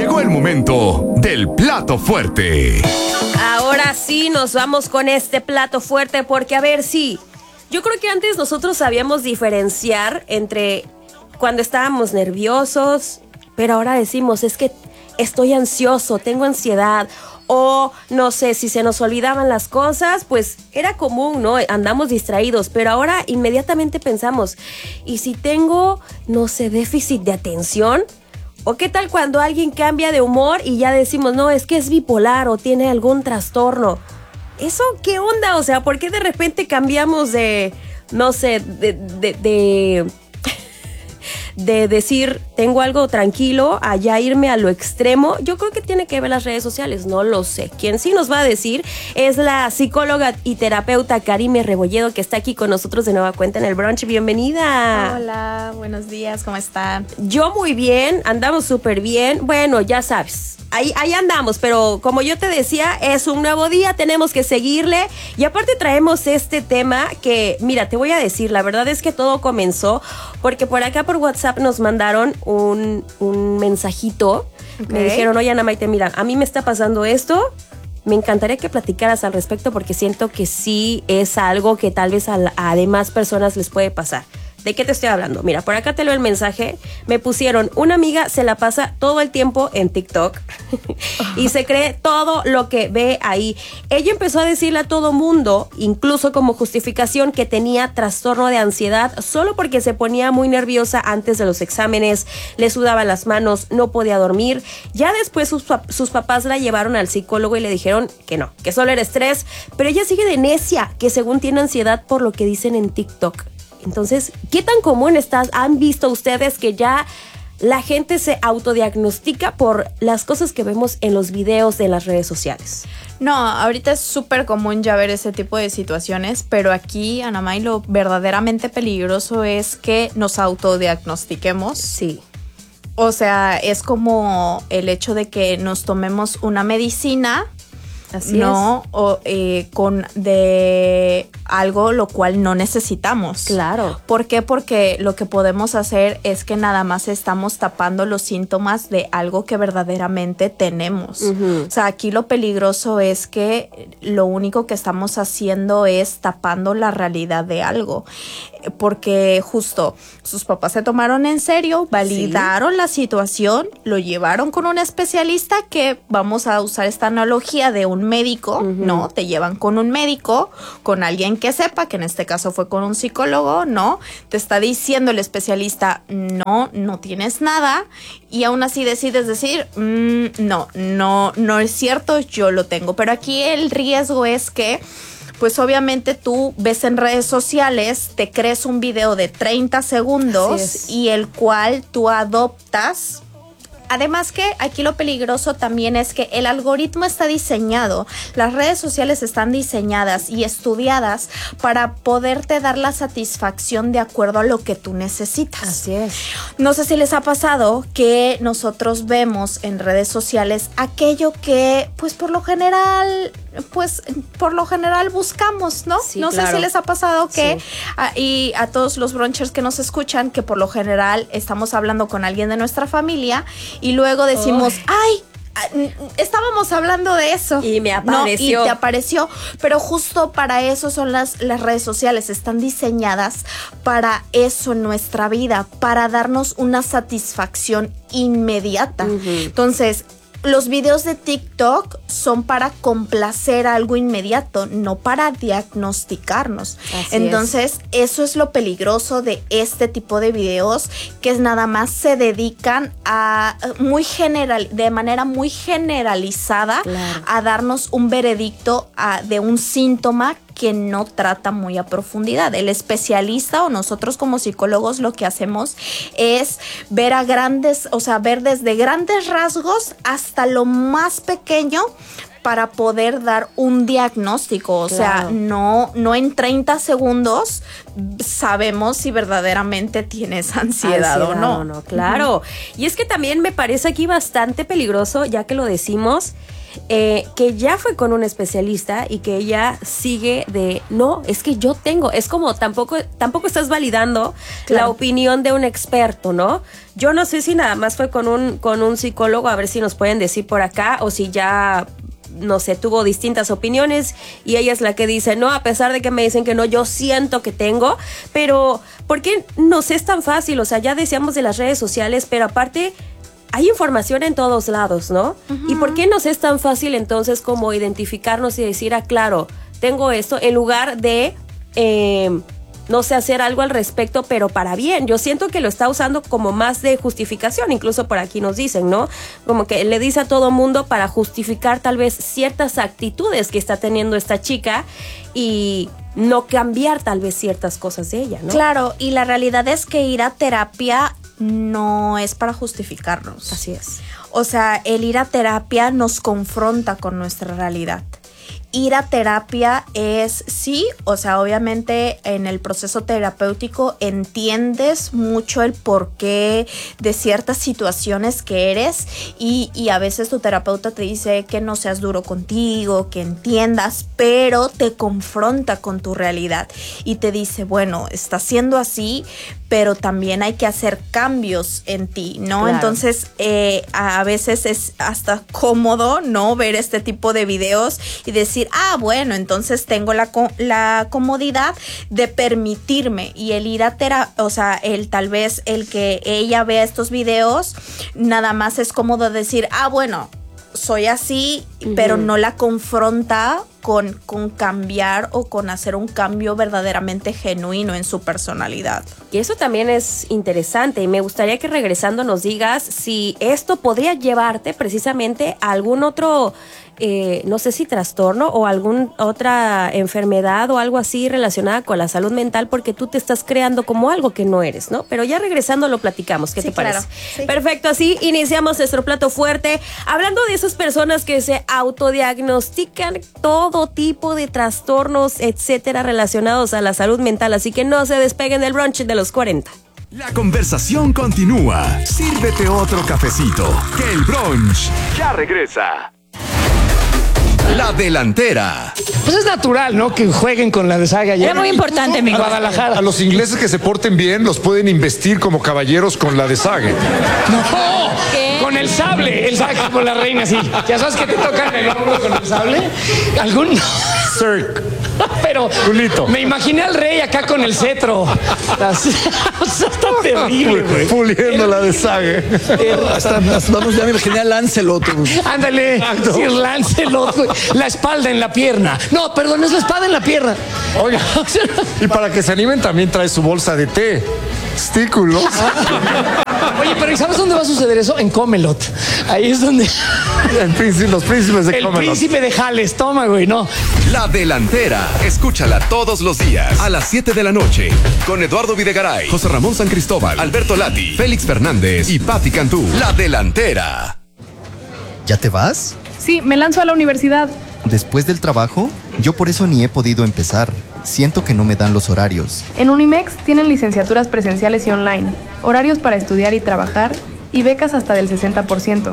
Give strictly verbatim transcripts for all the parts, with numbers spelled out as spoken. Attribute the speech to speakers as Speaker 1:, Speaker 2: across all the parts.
Speaker 1: Llegó el momento del plato fuerte.
Speaker 2: Ahora sí nos vamos con este plato fuerte porque, a ver, sí, yo creo que antes nosotros sabíamos diferenciar entre cuando estábamos nerviosos, pero ahora decimos, es que estoy ansioso, tengo ansiedad, o no sé, si se nos olvidaban las cosas, pues era común, ¿no? Andamos distraídos, pero ahora inmediatamente pensamos, ¿y si tengo, no sé, déficit de atención? ¿O qué tal cuando alguien cambia de humor y ya decimos, no, es que es bipolar o tiene algún trastorno? ¿Eso qué onda? O sea, ¿por qué de repente cambiamos de, no sé, de... de, de de decir, tengo algo tranquilo, a ya irme a lo extremo? Yo creo que tiene que ver las redes sociales, no lo sé. Quien sí nos va a decir es la psicóloga y terapeuta Karime Rebolledo, que está aquí con nosotros de nueva cuenta en el brunch. Bienvenida.
Speaker 3: Hola, buenos días, ¿cómo están?
Speaker 2: Yo muy bien, andamos súper bien. Bueno, ya sabes, ahí, ahí andamos, pero como yo te decía, es un nuevo día, tenemos que seguirle. Y aparte traemos este tema que, mira, te voy a decir, la verdad es que todo comenzó porque por acá por WhatsApp nos mandaron un, un mensajito. Okay. Me dijeron, oye, Ana Maite, mira, a mí me está pasando esto. Me encantaría que platicaras al respecto porque siento que sí es algo que tal vez a, a demás personas les puede pasar. ¿De qué te estoy hablando? Mira, por acá te leo el mensaje. Me pusieron, una amiga se la pasa todo el tiempo en TikTok y se cree todo lo que ve ahí. Ella empezó a decirle a todo mundo, incluso como justificación, que tenía trastorno de ansiedad solo porque se ponía muy nerviosa antes de los exámenes, le sudaban las manos, no podía dormir. Ya después sus, sus papás la llevaron al psicólogo y le dijeron que no, que solo era estrés, pero ella sigue de necia, que según tiene ansiedad por lo que dicen en TikTok. Entonces, ¿qué tan común estás? ¿Han visto ustedes que ya la gente se autodiagnostica por las cosas que vemos en los videos de las redes sociales?
Speaker 3: No, ahorita es súper común ya ver ese tipo de situaciones, pero aquí, Ana May, lo verdaderamente peligroso es que nos autodiagnostiquemos.
Speaker 2: Sí.
Speaker 3: O sea, es como el hecho de que nos tomemos una medicina.
Speaker 2: Así
Speaker 3: no,
Speaker 2: es.
Speaker 3: o eh, con de algo lo cual no necesitamos.
Speaker 2: Claro.
Speaker 3: ¿Por qué? Porque lo que podemos hacer es que nada más estamos tapando los síntomas de algo que verdaderamente tenemos. Uh-huh. O sea, aquí lo peligroso es que lo único que estamos haciendo es tapando la realidad de algo. Porque justo sus papás se tomaron en serio, validaron sí. la situación, lo llevaron con un especialista, que vamos a usar esta analogía de un médico, uh-huh. ¿no? Te llevan con un médico, con alguien que sepa, que en este caso fue con un psicólogo, ¿no? Te está diciendo el especialista, no, no tienes nada, y aún así decides decir, mmm, no, no, no es cierto, yo lo tengo. Pero aquí el riesgo es que pues obviamente tú ves en redes sociales, te crees un video de treinta segundos y el cual tú adoptas. Además que aquí lo peligroso también es que el algoritmo está diseñado, las redes sociales están diseñadas y estudiadas para poderte dar la satisfacción de acuerdo a lo que tú necesitas.
Speaker 2: Así es.
Speaker 3: No sé si les ha pasado que nosotros vemos en redes sociales aquello que pues por lo general, pues por lo general buscamos, ¿no?
Speaker 2: Sí,
Speaker 3: no
Speaker 2: claro.
Speaker 3: sé si les ha pasado que,
Speaker 2: sí.
Speaker 3: a, y a todos los brunchers que nos escuchan, que por lo general estamos hablando con alguien de nuestra familia y luego decimos, oh. ay, estábamos hablando de eso.
Speaker 2: Y me apareció.
Speaker 3: No, y te apareció. Pero justo para eso son las, las redes sociales. Están diseñadas para eso en nuestra vida, para darnos una satisfacción inmediata. Uh-huh. Entonces, los videos de TikTok son para complacer algo inmediato, no para diagnosticarnos. Así Entonces, es. eso es lo peligroso de este tipo de videos, que es nada más se dedican a muy general, de manera muy generalizada, claro. a darnos un veredicto a, de un síntoma que no trata muy a profundidad. El especialista o nosotros como psicólogos lo que hacemos es ver a grandes, o sea, ver desde grandes rasgos hasta lo más pequeño para poder dar un diagnóstico. O claro. sea, no, no en treinta segundos sabemos si verdaderamente tienes ansiedad, ansiedad o no.
Speaker 2: no, no claro. Uh-huh. Y es que también me parece aquí bastante peligroso, ya que lo decimos, eh, que ya fue con un especialista y que ella sigue de, no, es que yo tengo, es como tampoco, tampoco estás validando claro. la opinión de un experto, ¿no? Yo no sé si nada más fue con un, con un psicólogo, a ver si nos pueden decir por acá, o si ya, no sé, tuvo distintas opiniones y ella es la que dice, no, a pesar de que me dicen que no, yo siento que tengo, pero ¿por qué nos es tan fácil? O sea, ya decíamos de las redes sociales, pero aparte hay información en todos lados, ¿no? Uh-huh. ¿Y por qué nos es tan fácil entonces como identificarnos y decir, ah, claro, tengo esto, en lugar de, eh, no sé, hacer algo al respecto, pero para bien? Yo siento que lo está usando como más de justificación, incluso por aquí nos dicen, ¿no? Como que le dice a todo mundo para justificar tal vez ciertas actitudes que está teniendo esta chica y no cambiar tal vez ciertas cosas de ella, ¿no?
Speaker 3: Claro, y la realidad es que ir a terapia no es para justificarnos.
Speaker 2: Así es.
Speaker 3: O sea, el ir a terapia nos confronta con nuestra realidad. Ir a terapia es, sí, o sea, obviamente en el proceso terapéutico entiendes mucho el porqué de ciertas situaciones que eres y, y a veces tu terapeuta te dice que no seas duro contigo, que entiendas, pero te confronta con tu realidad y te dice, bueno, está siendo así, pero también hay que hacer cambios en ti, ¿no? Claro. Entonces, eh, a veces es hasta cómodo, ¿no? Ver este tipo de videos y decir, ah, bueno, entonces tengo la, la comodidad de permitirme y el ir a terapia, o sea, el tal vez el que ella vea estos videos, nada más es cómodo decir, ah, bueno, soy así, uh-huh. pero no la confronta con, con cambiar o con hacer un cambio verdaderamente genuino en su personalidad.
Speaker 2: Y eso también es interesante y me gustaría que regresando nos digas si esto podría llevarte precisamente a algún otro, eh, no sé si trastorno o alguna otra enfermedad o algo así relacionada con la salud mental, porque tú te estás creando como algo que no eres, ¿no? Pero ya regresando lo platicamos, ¿qué sí, te parece?
Speaker 3: Claro. Sí.
Speaker 2: Perfecto, así iniciamos nuestro plato fuerte, hablando de esas personas que se autodiagnostican todo tipo de trastornos, etcétera, relacionados a la salud mental, así que no se despeguen del brunch de los cuarenta.
Speaker 1: La conversación continúa. Sírvete otro cafecito, que el brunch ya regresa. La delantera.
Speaker 4: Pues es natural, ¿no? Que jueguen con la de Saga.
Speaker 5: Era muy importante, mi
Speaker 4: Guadalajara.
Speaker 6: A los ingleses que se porten bien los pueden investir como caballeros con la de Saga.
Speaker 4: No, ¿qué? Con el sable. El Saga con la reina, sí. Ya sabes que te tocan el hombro con el sable. ¿Algún?
Speaker 6: Sir.
Speaker 4: Pero
Speaker 6: Julito.
Speaker 4: Me imaginé al rey acá con el cetro. Así, o sea, está terrible, güey.
Speaker 6: Puliendo la de Saga.
Speaker 7: Hasta, hasta, vamos, ya me imaginé a Lancelot.
Speaker 4: Ándale, Sir Lancelot, güey. La espalda en la pierna. No, perdón, es la espada en la pierna.
Speaker 6: Oiga, y para que se animen también trae su bolsa de té. Testículos.
Speaker 4: Oye, pero ¿sabes dónde va a suceder eso? En Camelot. Ahí es donde...
Speaker 6: El príncipe, los príncipes de Camelot.
Speaker 4: El príncipe de Jales, toma, güey, no.
Speaker 1: La delantera. Escúchala todos los días a las siete de la noche. Con Eduardo Videgaray, José Ramón San Cristóbal, Alberto Lati, Félix Fernández y Patti Cantú. La delantera.
Speaker 8: ¿Ya te vas?
Speaker 9: Sí, me lanzo a la universidad.
Speaker 8: ¿Después del trabajo? Yo por eso ni he podido empezar. Siento que no me dan los horarios.
Speaker 9: En Unimex tienen licenciaturas presenciales y online, horarios para estudiar y trabajar y becas hasta del sesenta por ciento.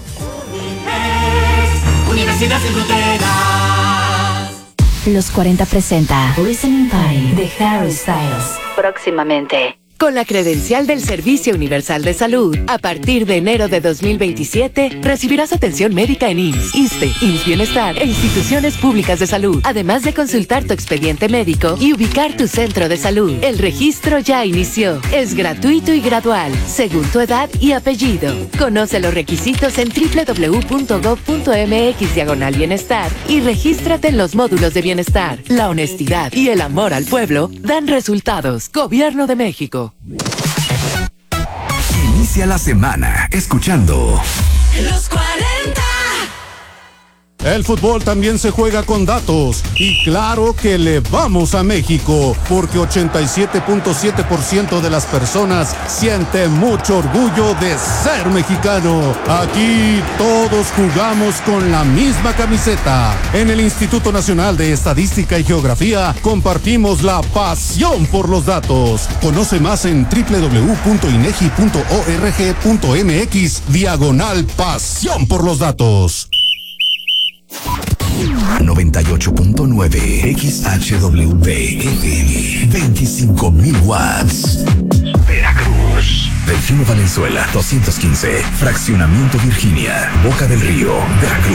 Speaker 10: Universidad Sin Fronteras.
Speaker 11: Los cuarenta presenta Listening Party de Harry Styles. Próximamente.
Speaker 12: Con la credencial del Servicio Universal de Salud, a partir de enero de dos mil veintisiete, recibirás atención médica en I M S S, ISSSTE, I M S S Bienestar e instituciones públicas de salud, además de consultar tu expediente médico y ubicar tu centro de salud. El registro ya inició. Es gratuito y gradual, según tu edad y apellido. Conoce los requisitos en doble u doble u doble u punto gov punto mx diagonal bienestar y regístrate en los módulos de bienestar. La honestidad y el amor al pueblo dan resultados. Gobierno de México.
Speaker 1: Inicia la semana escuchando
Speaker 10: Los cuarenta.
Speaker 13: El fútbol también se juega con datos y claro que le vamos a México porque ochenta y siete punto siete por ciento de las personas siente mucho orgullo de ser mexicano. Aquí todos jugamos con la misma camiseta. En el Instituto Nacional de Estadística y Geografía compartimos la pasión por los datos. Conoce más en doble u doble u doble u punto inegi punto org punto mx diagonal pasión por los datos.
Speaker 5: noventa y ocho punto nueve X H W F M, veinticinco mil watts. Veracruz. Delfino Valenzuela, doscientos quince. Fraccionamiento Virginia, Boca del Río, Veracruz.